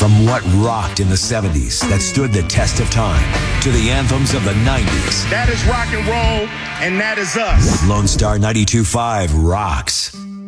From what rocked in the 70s that stood the test of time to the anthems of the 90s. That is rock and roll, and that is us. Lone Star 92.5 rocks.